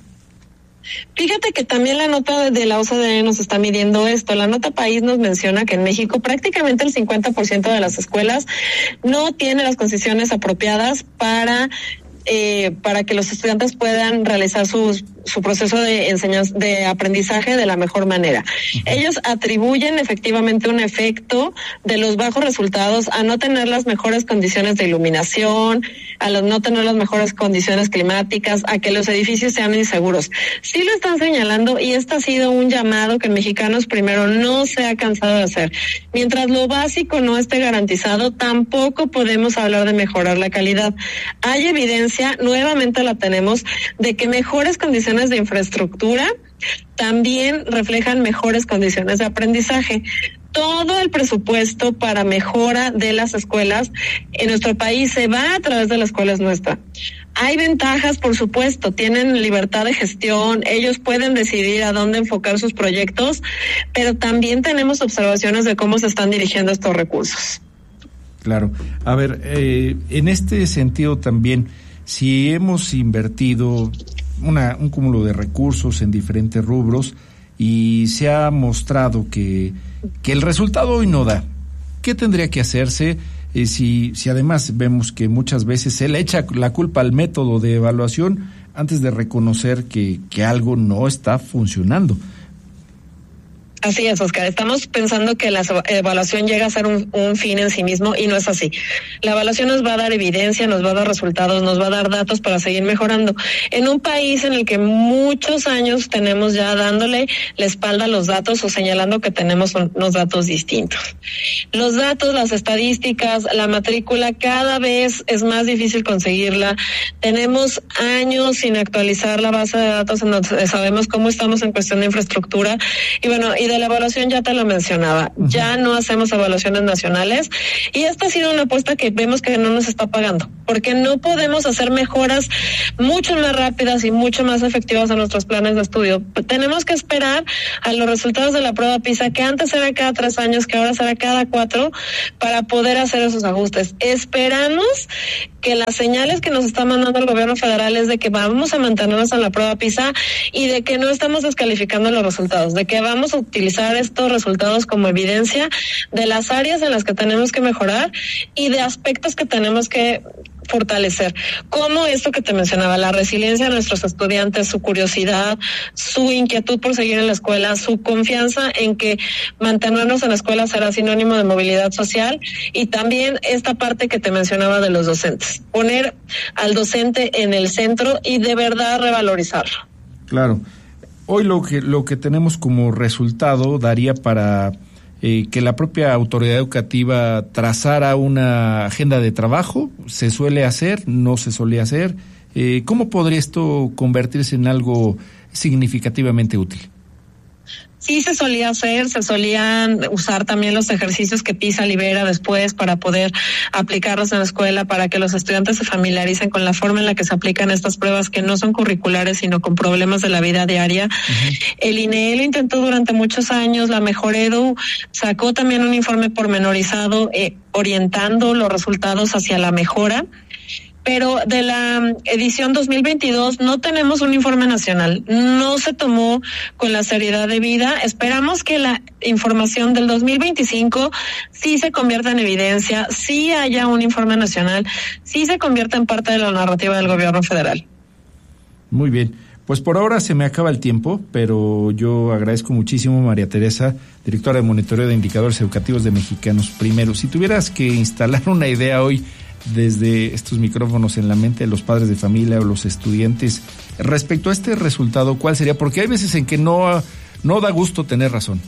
Fíjate que también la nota de la O C D E nos está midiendo esto. La nota País nos menciona que en México prácticamente el cincuenta por ciento de las escuelas no tiene las condiciones apropiadas para eh, para que los estudiantes puedan realizar sus su proceso de enseñanza, de aprendizaje de la mejor manera. Uh-huh. Ellos atribuyen efectivamente un efecto de los bajos resultados a no tener las mejores condiciones de iluminación, a los no tener las mejores condiciones climáticas, a que los edificios sean inseguros. Sí lo están señalando, y este ha sido un llamado que en Mexicanos Primero no se ha cansado de hacer. Mientras lo básico no esté garantizado, tampoco podemos hablar de mejorar la calidad. Hay evidencia, nuevamente la tenemos, de que mejores condiciones de infraestructura también reflejan mejores condiciones de aprendizaje. Todo el presupuesto para mejora de las escuelas en nuestro país se va a través de las escuelas nuestras. Hay ventajas, por supuesto, tienen libertad de gestión, ellos pueden decidir a dónde enfocar sus proyectos, pero también tenemos observaciones de cómo se están dirigiendo estos recursos. Claro. A ver, eh, en este sentido también, si hemos invertido Una, un cúmulo de recursos en diferentes rubros y se ha mostrado que, que el resultado hoy no da, ¿qué tendría que hacerse? Eh, si, si además vemos que muchas veces se le echa la culpa al método de evaluación antes de reconocer que, que algo no está funcionando. Así es, Oscar. Estamos pensando que la evaluación llega a ser un, un fin en sí mismo, y no es así. La evaluación nos va a dar evidencia, nos va a dar resultados, nos va a dar datos para seguir mejorando. En un país en el que muchos años tenemos ya dándole la espalda a los datos o señalando que tenemos unos datos distintos. Los datos, las estadísticas, la matrícula, cada vez es más difícil conseguirla. Tenemos años sin actualizar la base de datos en donde sabemos cómo estamos en cuestión de infraestructura. Y bueno, y Y de la evaluación ya te lo mencionaba, uh-huh. ya no hacemos evaluaciones nacionales y esta ha sido una apuesta que vemos que no nos está pagando, porque no podemos hacer mejoras mucho más rápidas y mucho más efectivas a nuestros planes de estudio. Tenemos que esperar a los resultados de la prueba PISA, que antes era cada tres años, que ahora será cada cuatro, para poder hacer esos ajustes. Esperamos que las señales que nos está mandando el gobierno federal es de que vamos a mantenernos en la prueba PISA y de que no estamos descalificando los resultados, de que vamos a utilizar estos resultados como evidencia de las áreas en las que tenemos que mejorar y de aspectos que tenemos que fortalecer, como esto que te mencionaba, la resiliencia de nuestros estudiantes, su curiosidad, su inquietud por seguir en la escuela, su confianza en que mantenernos en la escuela será sinónimo de movilidad social, y también esta parte que te mencionaba de los docentes, poner al docente en el centro y de verdad revalorizarlo. Claro. Hoy lo que lo que tenemos como resultado daría para Eh, que la propia autoridad educativa trazara una agenda de trabajo. ¿Se suele hacer? ¿No se solía hacer? Eh, ¿Cómo podría esto convertirse en algo significativamente útil? Sí se solía hacer, se solían usar también los ejercicios que PISA libera después para poder aplicarlos en la escuela, para que los estudiantes se familiaricen con la forma en la que se aplican estas pruebas que no son curriculares, sino con problemas de la vida diaria. Uh-huh. El I N E lo intentó durante muchos años, la Mejoredu sacó también un informe pormenorizado eh, orientando los resultados hacia la mejora. Pero de la edición dos mil veintidós no tenemos un informe nacional, no se tomó con la seriedad debida. Esperamos que la información del dos mil veinticinco sí se convierta en evidencia, sí haya un informe nacional, sí se convierta en parte de la narrativa del gobierno federal. Muy bien, pues por ahora se me acaba el tiempo, pero yo agradezco muchísimo, María Teresa, directora de Monitoreo de Indicadores Educativos de Mexicanos Primero. Si tuvieras que instalar una idea hoy desde estos micrófonos en la mente de los padres de familia o los estudiantes respecto a este resultado, ¿cuál sería? Porque hay veces en que no, no da gusto tener razón.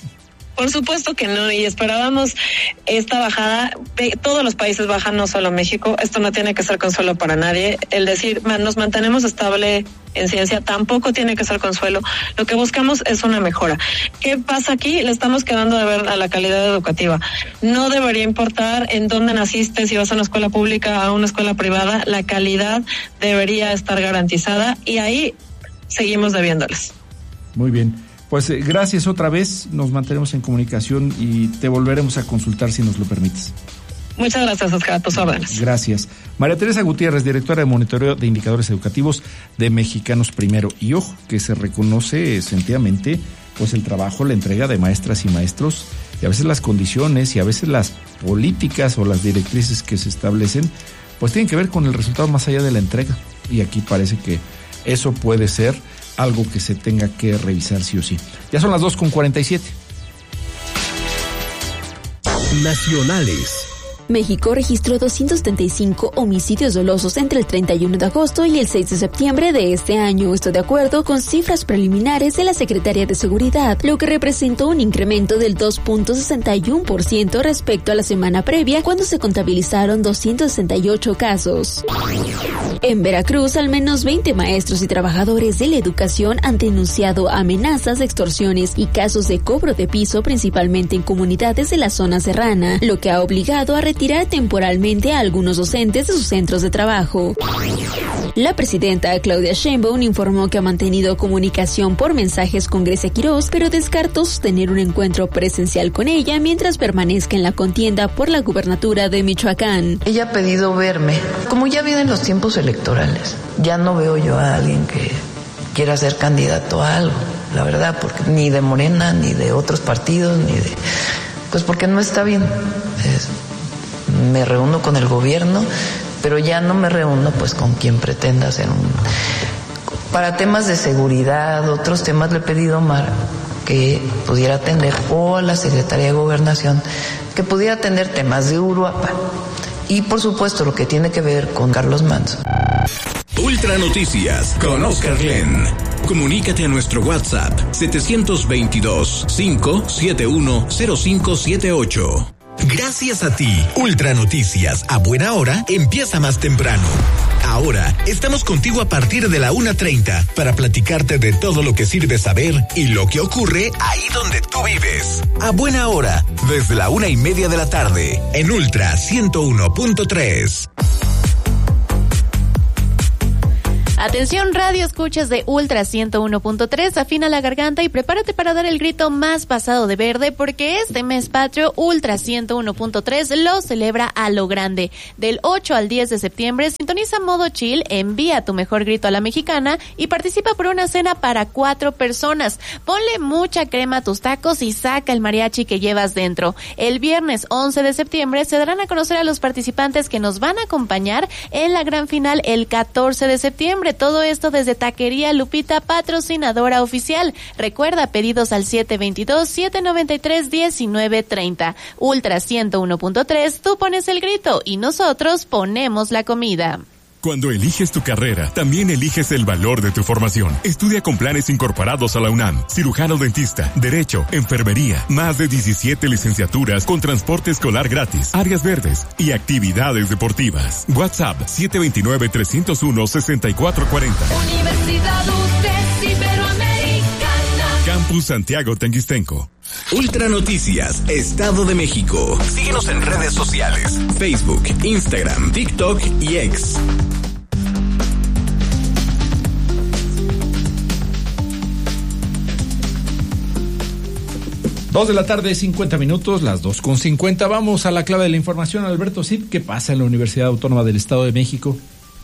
Por supuesto que no, y esperábamos esta bajada. Todos los países bajan, no solo México. Esto no tiene que ser consuelo para nadie. El decir nos mantenemos estable en ciencia tampoco tiene que ser consuelo. Lo que buscamos es una mejora. ¿Qué pasa aquí? Le estamos quedando de ver a la calidad educativa. No debería importar en dónde naciste, si vas a una escuela pública o a una escuela privada, la calidad debería estar garantizada y ahí seguimos debiéndoles. Muy bien. Pues eh, gracias otra vez, nos mantenemos en comunicación y te volveremos a consultar si nos lo permites. Muchas gracias, Oscar, a tus órdenes. Gracias. María Teresa Gutiérrez, directora de Monitoreo de Indicadores Educativos de Mexicanos Primero. Y ojo, que se reconoce sentidamente pues el trabajo, la entrega de maestras y maestros, y a veces las condiciones y a veces las políticas o las directrices que se establecen, pues tienen que ver con el resultado más allá de la entrega. Y aquí parece que eso puede ser algo que se tenga que revisar sí o sí. Ya son las dos con cuarenta y siete. Nacionales. México registró doscientos setenta y cinco homicidios dolosos entre el treinta y uno de agosto y el seis de septiembre de este año. Esto de acuerdo con cifras preliminares de la Secretaría de Seguridad, lo que representó un incremento del dos punto sesenta y uno por ciento respecto a la semana previa, cuando se contabilizaron doscientos sesenta y ocho casos. En Veracruz, al menos veinte maestros y trabajadores de la educación han denunciado amenazas, extorsiones y casos de cobro de piso, principalmente en comunidades de la zona serrana, lo que ha obligado a retirar temporalmente a algunos docentes de sus centros de trabajo. La presidenta Claudia Sheinbaum informó que ha mantenido comunicación por mensajes con Grecia Quirós, pero descartó sostener un encuentro presencial con ella mientras permanezca en la contienda por la gubernatura de Michoacán. Ella ha pedido verme. Como ya vienen los tiempos electorales, ya no veo yo a alguien que quiera ser candidato a algo, la verdad, porque ni de Morena, ni de otros partidos, ni de... Pues porque no está bien. Es... Me reúno con el gobierno, pero ya no me reúno pues con quien pretenda hacer un... Para temas de seguridad, otros temas, le he pedido a Omar que pudiera atender, o a la Secretaría de Gobernación, que pudiera atender temas de Uruapan. Y por supuesto lo que tiene que ver con Carlos Manzo. Ultra Noticias con Oscar Glenn. Comunícate a nuestro WhatsApp siete dos dos, cinco siete uno, cero cinco siete ocho. Gracias a ti, Ultra Noticias a buena hora empieza más temprano. Ahora estamos contigo a partir de la una treinta para platicarte de todo lo que sirve saber y lo que ocurre ahí donde tú vives. A buena hora, desde la una y media de la tarde, en Ultra ciento uno punto tres. Atención, radio escuchas de Ultra ciento uno punto tres, afina la garganta y prepárate para dar el grito más pasado de verde, porque este mes patrio Ultra ciento uno punto tres lo celebra a lo grande. Del ocho al diez de septiembre, sintoniza modo chill, envía tu mejor grito a la mexicana y participa por una cena para cuatro personas. Ponle mucha crema a tus tacos y saca el mariachi que llevas dentro. El viernes once de septiembre se darán a conocer a los participantes que nos van a acompañar en la gran final el catorce de septiembre. Todo esto desde Taquería Lupita, patrocinadora oficial. Recuerda, pedidos al siete dos dos, siete nueve tres, uno nueve tres cero. Ultra ciento uno punto tres, tú pones el grito y nosotros ponemos la comida. Cuando eliges tu carrera, también eliges el valor de tu formación. Estudia con planes incorporados a la UNAM. Cirujano dentista, Derecho, Enfermería, más de diecisiete licenciaturas con transporte escolar gratis, áreas verdes y actividades deportivas. WhatsApp siete dos nueve, tres cero uno, seis cuatro cuatro cero. Universidad U T E S Iberoamericana. Campus Santiago Tenguistenco. Ultra Noticias, Estado de México. Síguenos en redes sociales: Facebook, Instagram, TikTok y X. Dos de la tarde, cincuenta minutos, las dos con cincuenta. Vamos a la clave de la información. Alberto Cid, ¿qué pasa en la Universidad Autónoma del Estado de México?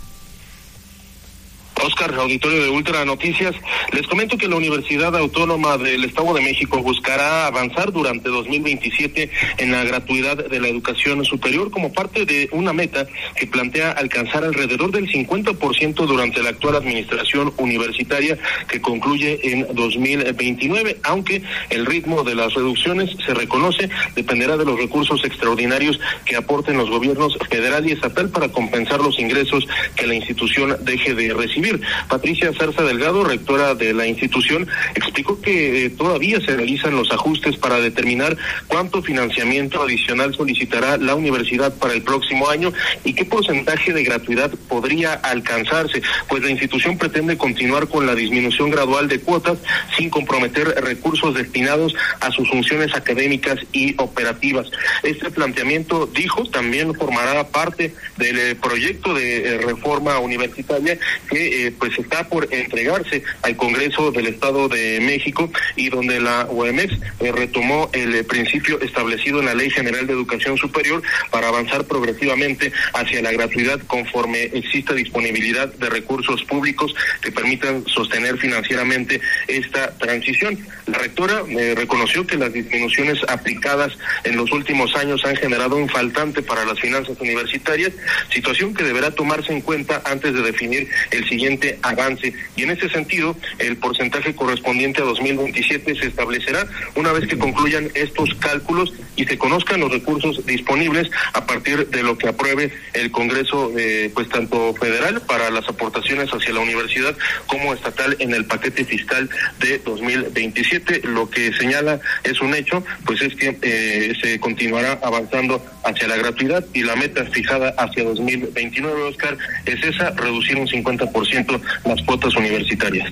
Oscar, auditorio de Ultra Noticias, les comento que la Universidad Autónoma del Estado de México buscará avanzar durante dos mil veintisiete en la gratuidad de la educación superior como parte de una meta que plantea alcanzar alrededor del cincuenta por ciento durante la actual administración universitaria que concluye en dos mil veintinueve, aunque el ritmo de las reducciones, se reconoce, dependerá de los recursos extraordinarios que aporten los gobiernos federal y estatal para compensar los ingresos que la institución deje de recibir. Patricia Zarza Delgado, rectora de la institución, explicó que eh, todavía se realizan los ajustes para determinar cuánto financiamiento adicional solicitará la universidad para el próximo año y qué porcentaje de gratuidad podría alcanzarse, pues la institución pretende continuar con la disminución gradual de cuotas sin comprometer recursos destinados a sus funciones académicas y operativas. Este planteamiento, dijo, también formará parte del eh, proyecto de eh, reforma universitaria que eh, pues está por entregarse al Congreso del Estado de México y donde la U A M X eh, retomó el eh, principio establecido en la Ley General de Educación Superior para avanzar progresivamente hacia la gratuidad conforme exista disponibilidad de recursos públicos que permitan sostener financieramente esta transición. La rectora eh, reconoció que las disminuciones aplicadas en los últimos años han generado un faltante para las finanzas universitarias, situación que deberá tomarse en cuenta antes de definir el siguiente avance, y en ese sentido el porcentaje correspondiente a dos mil veintisiete se establecerá una vez que concluyan estos cálculos y se conozcan los recursos disponibles a partir de lo que apruebe el Congreso, eh, pues tanto federal para las aportaciones hacia la universidad como estatal en el paquete fiscal de dos mil veintisiete. Lo que señala es un hecho, pues es que eh, se continuará avanzando hacia la gratuidad y la meta fijada hacia dos mil veintinueve, Oscar, es esa, reducir un cincuenta por ciento las cuotas universitarias.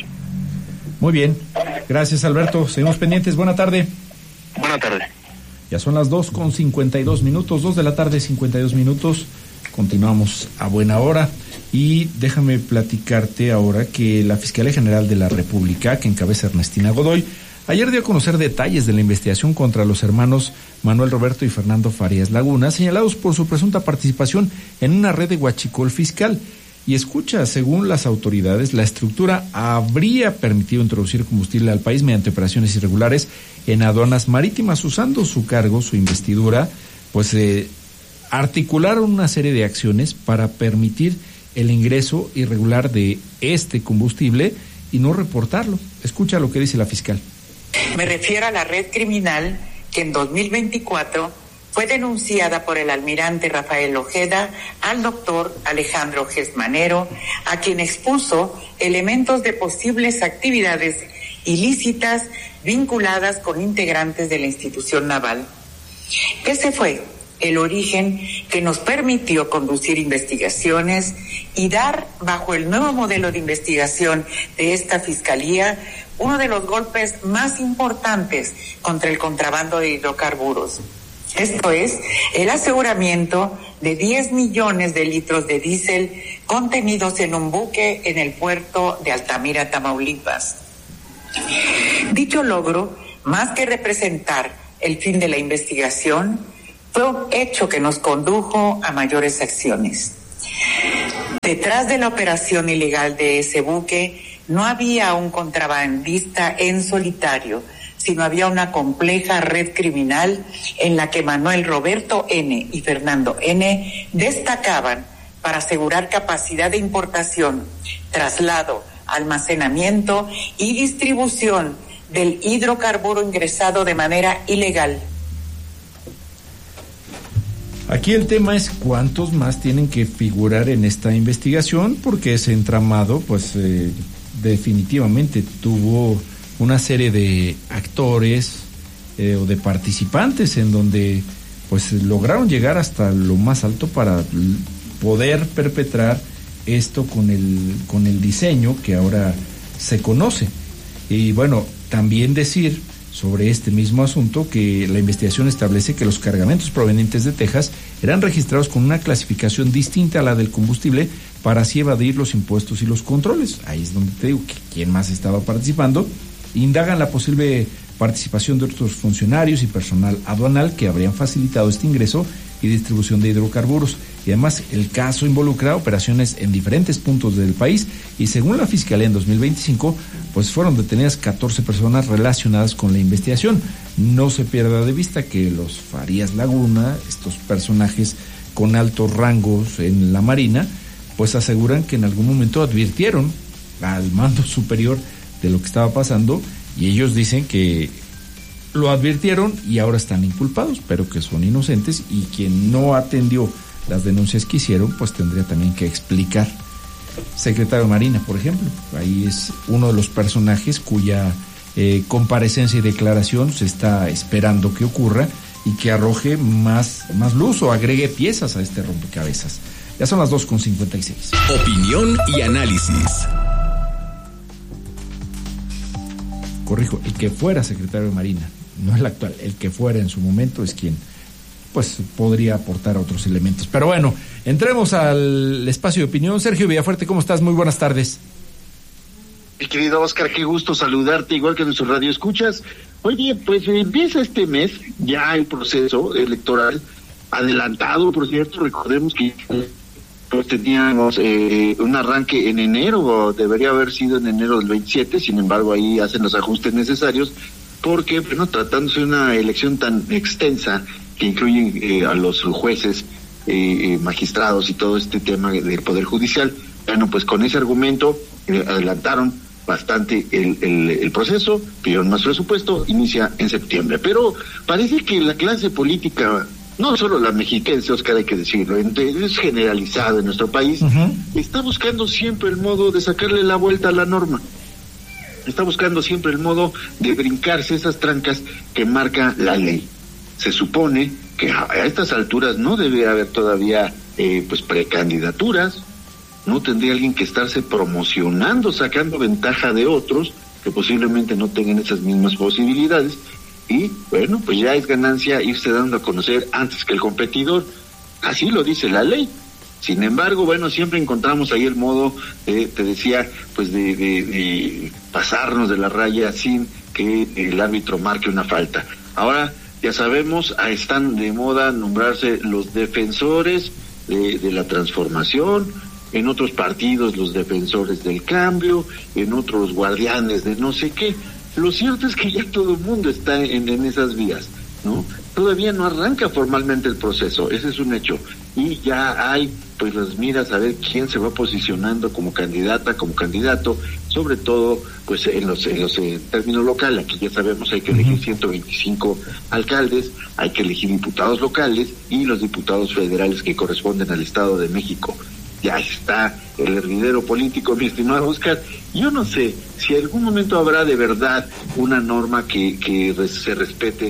Muy bien, gracias Alberto, seguimos pendientes, buena tarde. Buena tarde. Ya son las dos con cincuenta y dos minutos, dos de la tarde, cincuenta y dos minutos, continuamos a buena hora y déjame platicarte ahora que la Fiscalía General de la República, que encabeza Ernestina Godoy, ayer dio a conocer detalles de la investigación contra los hermanos Manuel Roberto y Fernando Farías Laguna, señalados por su presunta participación en una red de huachicol fiscal. Y escucha, según las autoridades, la estructura habría permitido introducir combustible al país mediante operaciones irregulares en aduanas marítimas, usando su cargo, su investidura, pues eh, articularon una serie de acciones para permitir el ingreso irregular de este combustible y no reportarlo. Escucha lo que dice la fiscal. Me refiero a la red criminal que en dos mil veinticuatro fue denunciada por el almirante Rafael Ojeda al doctor Alejandro Gesmanero, a quien expuso elementos de posibles actividades ilícitas vinculadas con integrantes de la institución naval. Ese fue el origen que nos permitió conducir investigaciones y dar, bajo el nuevo modelo de investigación de esta Fiscalía, uno de los golpes más importantes contra el contrabando de hidrocarburos. Esto es, el aseguramiento de diez millones de litros de diésel contenidos en un buque en el puerto de Altamira, Tamaulipas. Dicho logro, más que representar el fin de la investigación, fue un hecho que nos condujo a mayores acciones. Detrás de la operación ilegal de ese buque no había un contrabandista en solitario, sino había una compleja red criminal en la que Manuel Roberto N. y Fernando N. destacaban para asegurar capacidad de importación, traslado, almacenamiento y distribución del hidrocarburo ingresado de manera ilegal. Aquí el tema es cuántos más tienen que figurar en esta investigación, porque ese entramado, pues eh, definitivamente tuvo una serie de actores eh, o de participantes en donde pues lograron llegar hasta lo más alto para poder perpetrar esto con el con el diseño que ahora se conoce. Y bueno, también decir sobre este mismo asunto que la investigación establece que los cargamentos provenientes de Texas eran registrados con una clasificación distinta a la del combustible para así evadir los impuestos y los controles. Ahí es donde te digo que quién más estaba participando. Indagan la posible participación de otros funcionarios y personal aduanal que habrían facilitado este ingreso y distribución de hidrocarburos. Y además el caso involucra operaciones en diferentes puntos del país y según la Fiscalía en dos mil veinticinco pues fueron detenidas catorce personas relacionadas con la investigación. No se pierda de vista que los Farías Laguna, estos personajes con altos rangos en la Marina, pues aseguran que en algún momento advirtieron al mando superior de lo que estaba pasando y ellos dicen que lo advirtieron y ahora están inculpados, pero que son inocentes y quien no atendió las denuncias que hicieron, pues tendría también que explicar. Secretario de Marina, por ejemplo, ahí es uno de los personajes cuya eh, comparecencia y declaración se está esperando que ocurra y que arroje más, más luz o agregue piezas a este rompecabezas. Ya son las dos con cincuenta y seis. Opinión y análisis. Corrijo, el que fuera secretario de Marina, no el actual, el que fuera en su momento es quien pues podría aportar otros elementos. Pero bueno, entremos al espacio de opinión. Sergio Villafuerte, ¿cómo estás? Muy buenas tardes. Mi querido Oscar, qué gusto saludarte, igual que nuestro radio escuchas. Oye, pues empieza este mes ya el proceso electoral adelantado, por cierto. Recordemos que pues teníamos eh, un arranque en enero, debería haber sido en enero del veintisiete, sin embargo ahí hacen los ajustes necesarios, porque, bueno, tratándose de una elección tan extensa que incluye eh, a los jueces, eh, magistrados y todo este tema del Poder Judicial, bueno, pues con ese argumento eh, adelantaron bastante el, el, el proceso, pidieron más presupuesto, inicia en septiembre. Pero parece que la clase política, no solo la mexiquense, Oscar, hay que decirlo, es generalizado en nuestro país, uh-huh. está buscando siempre el modo de sacarle la vuelta a la norma. Está buscando siempre el modo de brincarse esas trancas que marca la ley. Se supone que a estas alturas no debe haber todavía eh, pues precandidaturas, no tendría alguien que estarse promocionando, sacando ventaja de otros que posiblemente no tengan esas mismas posibilidades. Y bueno, pues ya es ganancia irse dando a conocer antes que el competidor. Así lo dice la ley. Sin embargo, bueno, siempre encontramos ahí el modo, de, te decía, pues de, de, de pasarnos de la raya sin que el árbitro marque una falta. Ahora, ya sabemos, están de moda nombrarse los defensores de, de la transformación, en otros partidos los defensores del cambio, en otros guardianes de no sé qué. Lo cierto es que ya todo el mundo está en, en esas vías, ¿no? Todavía no arranca formalmente el proceso, ese es un hecho. Y ya hay, pues, las miras a ver quién se va posicionando como candidata, como candidato, sobre todo, pues, en los, en los en términos locales. Aquí ya sabemos, hay que elegir ciento veinticinco alcaldes, hay que elegir diputados locales y los diputados federales que corresponden al Estado de México. Ya está el hervidero político, mi estimado Oscar. Yo no sé si en algún momento habrá de verdad una norma que, que se respete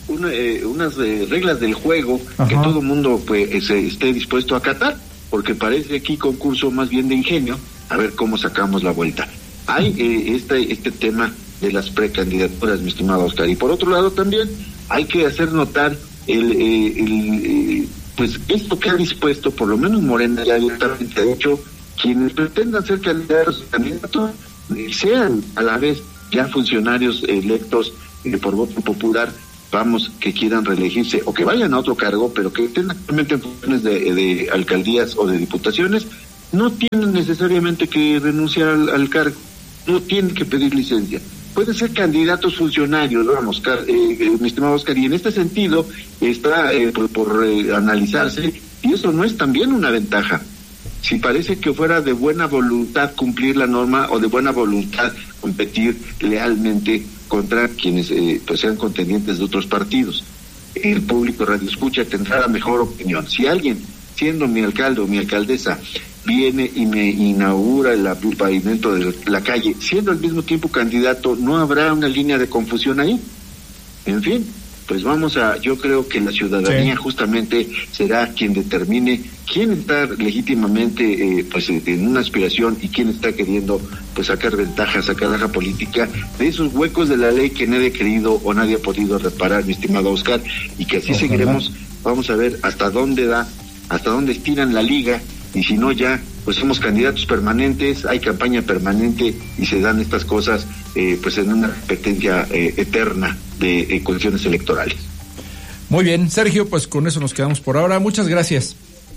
una, eh, unas eh, reglas del juego. Ajá. Que todo el mundo pues se esté dispuesto a acatar, porque parece aquí concurso más bien de ingenio, a ver cómo sacamos la vuelta. Hay eh, este este tema de las precandidaturas, mi estimado Oscar, y por otro lado también hay que hacer notar el, eh, el eh, pues esto que ha dispuesto, por lo menos Morena ya abiertamente ha dicho, quienes pretendan ser candidatos candidatos eh, sean a la vez ya funcionarios electos eh, por voto popular, vamos, que quieran reelegirse o que vayan a otro cargo, pero que estén actualmente en funciones de, de alcaldías o de diputaciones, no tienen necesariamente que renunciar al, al cargo, no tienen que pedir licencia. Pueden ser candidatos funcionarios, vamos, eh, eh, mi estimado Oscar, y en este sentido está eh, por, por eh, analizarse, y eso no es también una ventaja. Si parece que fuera de buena voluntad cumplir la norma o de buena voluntad competir lealmente contra quienes eh, pues sean contendientes de otros partidos, el público radio escucha tendrá la mejor opinión. Si alguien, siendo mi alcalde o mi alcaldesa, viene y me inaugura el pavimento de la calle, siendo al mismo tiempo candidato, no habrá una línea de confusión ahí. En fin, pues vamos a, yo creo que la ciudadanía sí. justamente será quien determine quién está legítimamente eh, pues en una aspiración y quién está queriendo pues sacar ventaja, sacar ventaja política de esos huecos de la ley que nadie ha querido o nadie ha podido reparar, mi estimado Oscar, y que así Ojalá. seguiremos. Vamos a ver hasta dónde da, hasta dónde estiran la liga, y si no ya pues somos candidatos permanentes, hay campaña permanente y se dan estas cosas eh, pues en una competencia eh, eterna de eh, condiciones electorales. Muy bien, Sergio, pues con eso nos quedamos por ahora. Muchas gracias.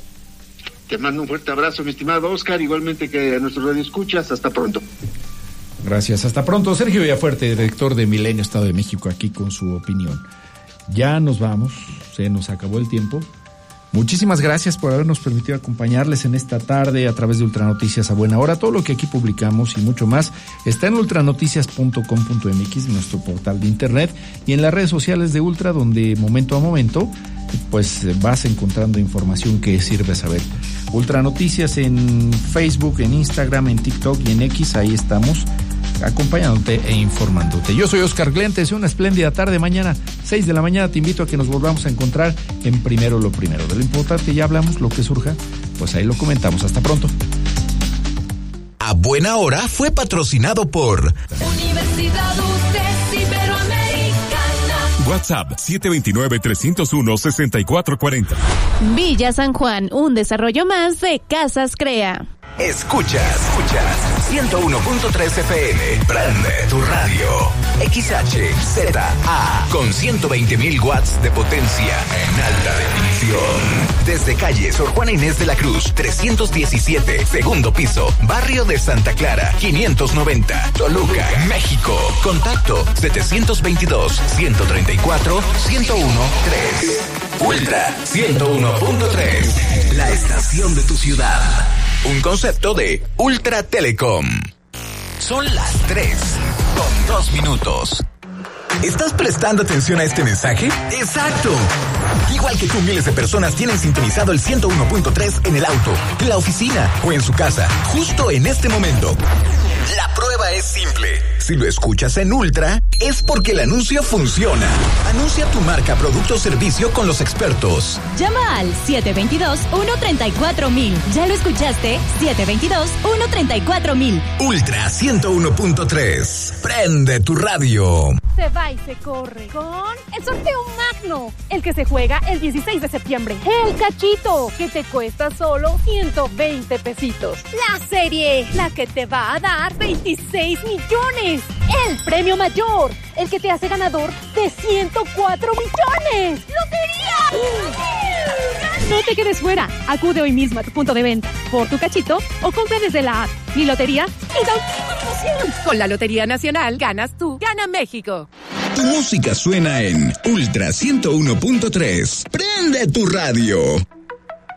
Te mando un fuerte abrazo, mi estimado Oscar, igualmente que a nuestro radio escuchas. Hasta pronto. Gracias, hasta pronto. Sergio Villafuerte, director de Milenio, Estado de México, aquí con su opinión. Ya nos vamos, se nos acabó el tiempo. Muchísimas gracias por habernos permitido acompañarles en esta tarde a través de Ultranoticias a buena hora. Todo lo que aquí publicamos y mucho más está en ultranoticias punto com punto m x, nuestro portal de internet, y en las redes sociales de Ultra, donde momento a momento pues vas encontrando información que sirve saber. Ultranoticias en Facebook, en Instagram, en TikTok y en X, ahí estamos acompañándote e informándote. Yo soy Oscar Glenn, te deseo una espléndida tarde. Mañana, seis de la mañana, te invito a que nos volvamos a encontrar en Primero lo Primero. De lo importante ya hablamos, lo que surja, pues ahí lo comentamos. Hasta pronto. A buena hora fue patrocinado por Universidad U T E S Iberoamericana. WhatsApp siete dos nueve, tres cero uno, seis cuatro cuatro cero. Villa San Juan, un desarrollo más de Casas Crea. Escuchas, escuchas ciento uno punto tres F M. Prende tu radio. X H Z A con ciento veinte mil watts de potencia en alta definición. Desde calle Sor Juana Inés de la Cruz, trescientos diecisiete, segundo piso, barrio de Santa Clara, quinientos noventa, Toluca, México. Contacto setecientos veintidós, ciento treinta y cuatro, ciento uno, tres. Ultra ciento uno punto tres. La estación de tu ciudad. Un concepto de Ultra Telecom. Son las tres con dos minutos. ¿Estás prestando atención a este mensaje? ¡Exacto! Igual que tú, miles de personas tienen sintonizado el ciento uno punto tres en el auto, en la oficina o en su casa, justo en este momento. La prueba es simple. Si lo escuchas en Ultra, es porque el anuncio funciona. Anuncia tu marca, producto o servicio con los expertos. Llama al siete dos dos, uno tres cuatro mil. ¿Ya lo escuchaste? siete dos dos, uno tres cuatro mil. Ultra ciento uno punto tres. Prende tu radio. Se va y se corre con el sorteo magno, el que se juega el dieciséis de septiembre. El cachito, que te cuesta solo ciento veinte pesitos. La serie, la que te va a dar veintiséis millones. El premio mayor, el que te hace ganador de ciento cuatro millones. ¡Lotería! No te quedes fuera. Acude hoy mismo a tu punto de venta por tu cachito o compra desde la app Mi Lotería y da un emoción. Con la Lotería Nacional ganas tú, gana México. Tu música suena en Ultra ciento uno punto tres. Prende tu radio.